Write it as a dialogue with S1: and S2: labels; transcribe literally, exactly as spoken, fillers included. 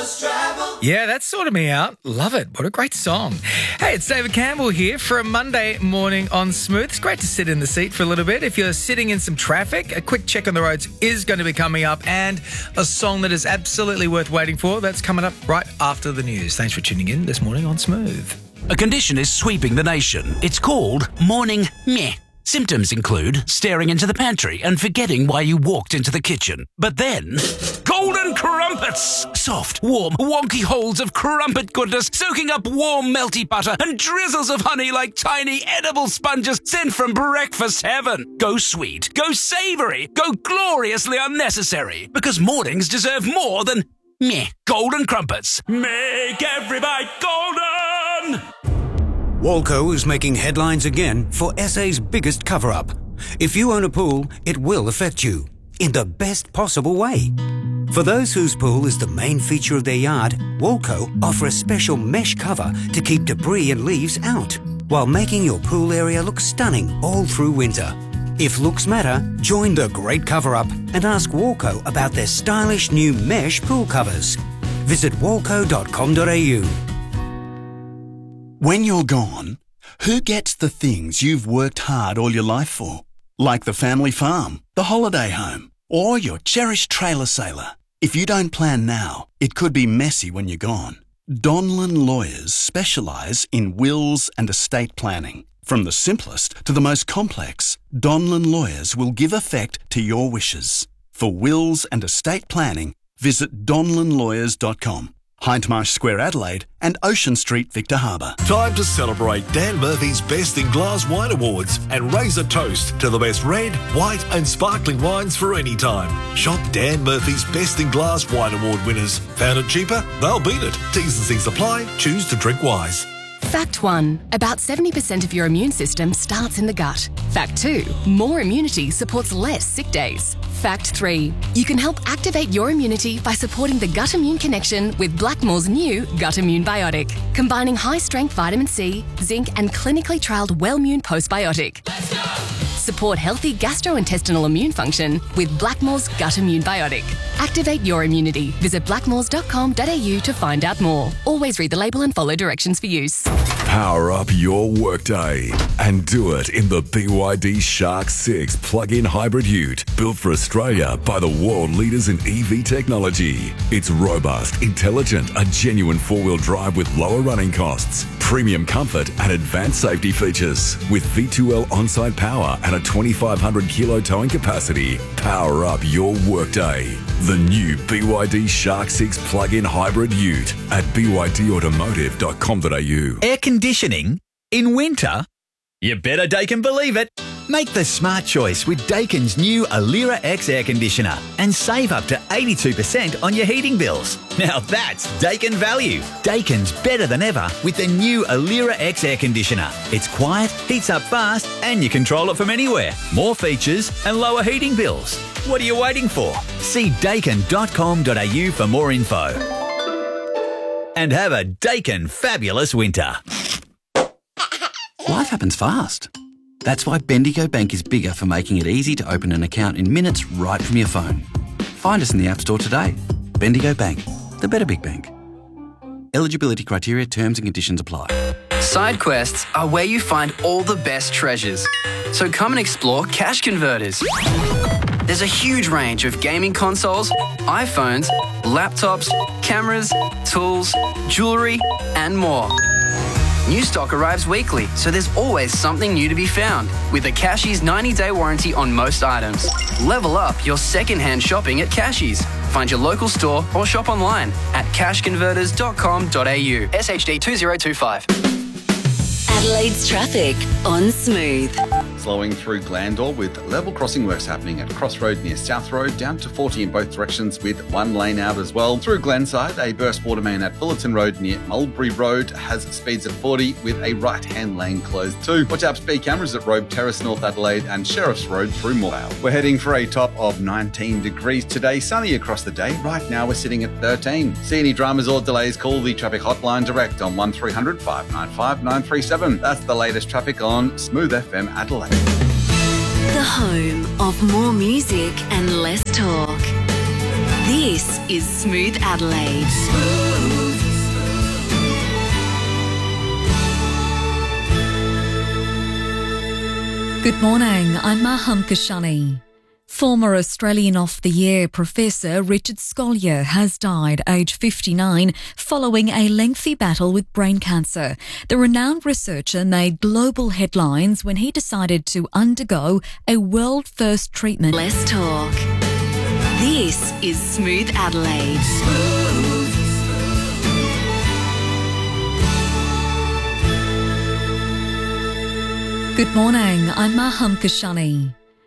S1: Yeah, that's sorted me out. Love it. What a great song. Hey, it's David Campbell here for a Monday morning on Smooth. It's great to sit in the seat for a little bit. If you're sitting in some traffic, a quick check on the roads is going to be coming up, and a song that is absolutely worth waiting for, that's coming up right after the news. Thanks for tuning in this morning on Smooth.
S2: A condition is sweeping the nation. It's called morning meh. Symptoms include staring into the pantry and forgetting why you walked into the kitchen. But then, golden crumpets! Soft, warm, wonky holes of crumpet goodness soaking up warm, melty butter and drizzles of honey like tiny edible sponges sent from breakfast heaven. Go sweet, go savoury, go gloriously unnecessary. Because mornings deserve more than meh. Golden crumpets. Make every bite golden!
S3: Walco is making headlines again for S A's biggest cover-up. If you own a pool, it will affect you, in the best possible way. For those whose pool is the main feature of their yard, Walco offer a special mesh cover to keep debris and leaves out, while making your pool area look stunning all through winter. If looks matter, join the great cover-up and ask Walco about their stylish new mesh pool covers. Visit walco dot com dot a u.
S4: When you're gone, who gets the things you've worked hard all your life for? Like the family farm, the holiday home, or your cherished trailer sailor. If you don't plan now, it could be messy when you're gone. Donlan Lawyers specialise in wills and estate planning. From the simplest to the most complex, Donlan Lawyers will give effect to your wishes. For wills and estate planning, visit donlan lawyers dot com. Hindmarsh Square, Adelaide, and Ocean Street, Victor Harbour.
S5: Time to celebrate Dan Murphy's Best in Glass Wine Awards and raise a toast to the best red, white and sparkling wines for any time. Shop Dan Murphy's Best in Glass Wine Award winners. Found it cheaper? They'll beat it. T's and C's apply. Choose to drink wise.
S6: Fact one, about seventy percent of your immune system starts in the gut. Fact two, more immunity supports less sick days. Fact three, you can help activate your immunity by supporting the gut immune connection with Blackmore's new Gut Immune Biotic, combining high-strength vitamin C, zinc and clinically trialled Wellmune Postbiotic. Let's go! Support healthy gastrointestinal immune function with Blackmore's Gut Immune Biotic. Activate your immunity. Visit blackmores dot com dot a u to find out more. Always read the label and follow directions for use.
S7: Power up your workday and do it in the B Y D Shark six plug-in hybrid ute, built for Australia by the world leaders in E V technology. It's robust, intelligent, a genuine four-wheel drive with lower running costs, premium comfort and advanced safety features. With V two L on-site power and a twenty-five hundred kilo towing capacity, power up your workday. The new B Y D Shark six plug-in hybrid ute at b y d automotive dot com dot a u.
S8: Air conditioning in winter? You better Daikin believe it. Make the smart choice with Daikin's new Alira X air conditioner and save up to eighty-two percent on your heating bills. Now that's Daikin value. Daikin's better than ever with the new Alira X air conditioner. It's quiet, heats up fast, and you control it from anywhere. More features and lower heating bills. What are you waiting for? See daikin dot com dot a u for more info. And have a Daikin fabulous winter.
S9: Life happens fast. That's why Bendigo Bank is bigger for making it easy to open an account in minutes right from your phone. Find us in the App Store today. Bendigo Bank, the better big bank. Eligibility criteria, terms and conditions apply.
S10: Side quests are where you find all the best treasures. So come and explore Cash Converters. There's a huge range of gaming consoles, iPhones, laptops, cameras, tools, jewellery and more. New stock arrives weekly, so there's always something new to be found. With a Cashies ninety day warranty on most items. Level up your second-hand shopping at Cashies. Find your local store or shop online at cash converters dot com dot a u. S H D two zero two five.
S11: Adelaide's traffic on Smooth.
S12: Slowing through Glandore with level crossing works happening at Crossroad near South Road, down to forty in both directions with one lane out as well. Through Glenside, a burst water main at Fullerton Road near Mulberry Road has speeds at forty with a right-hand lane closed too. Watch out speed cameras at Robe Terrace, North Adelaide and Sheriff's Road through Moorvale. We're heading for a top of nineteen degrees today, sunny across the day. Right now we're sitting at thirteen. See any dramas or delays, call the traffic hotline direct on one three hundred, five nine five, nine three seven. That's the latest traffic on Smooth F M Adelaide.
S11: The home of more music and less talk. This is Smooth Adelaide.
S13: Good morning, I'm Maham Kashani. Former Australian of the Year Professor Richard Scolyer has died aged fifty-nine following a lengthy battle with brain cancer. The renowned researcher made global headlines when he decided to undergo a world-first treatment.
S11: Let's talk. This is Smooth Adelaide.
S13: Good morning, I'm Maham Kashani.